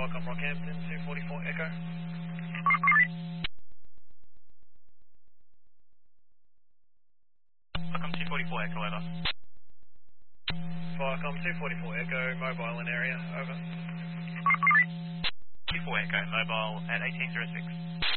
Welcome Rockhampton, 244 Echo. Welcome 244 Echo, over. Welcome 244 Echo, mobile in area, over. 24 Echo, mobile at 1806.